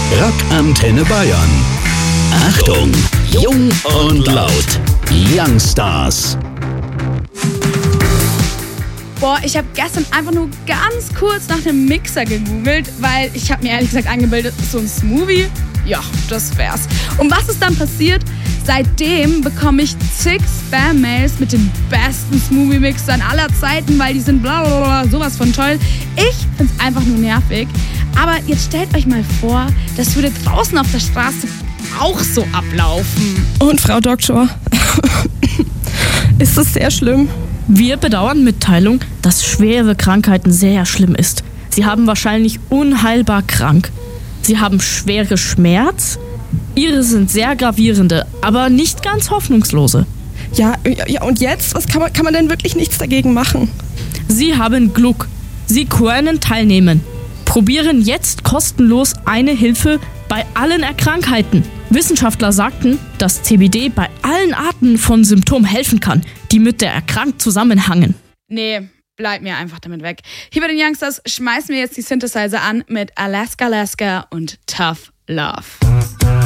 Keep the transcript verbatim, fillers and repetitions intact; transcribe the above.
Rock Antenne Bayern. Achtung, jung und laut. Youngstars. Boah, ich habe gestern einfach nur ganz kurz nach einem Mixer gegoogelt, weil ich habe mir ehrlich gesagt angebildet, so ein Smoothie, ja, das wär's. Und was ist dann passiert? Seitdem bekomme ich zig Spam-Mails mit den besten Smoothie-Mixern aller Zeiten, weil die sind bla bla bla, sowas von toll. Ich find's einfach nur nervig. Aber jetzt stellt euch mal vor, das würde draußen auf der Straße auch so ablaufen. Und Frau Doktor, ist das sehr schlimm? Wir bedauern Mitteilung, dass schwere Krankheiten sehr schlimm ist. Sie haben wahrscheinlich unheilbar krank. Sie haben schwere Schmerz. Ihre sind sehr gravierende, aber nicht ganz hoffnungslose. Ja, ja und jetzt? Was kann man, kann man denn wirklich nichts dagegen machen? Sie haben Glück. Sie können teilnehmen. Probieren jetzt kostenlos eine Hilfe bei allen Erkrankheiten. Wissenschaftler sagten, dass C B D bei allen Arten von Symptomen helfen kann, die mit der Erkrankung zusammenhängen. Nee, bleib mir einfach damit weg. Hier bei den Youngstars schmeißen wir jetzt die Synthesizer an mit Alaska Alaska und Tough Love.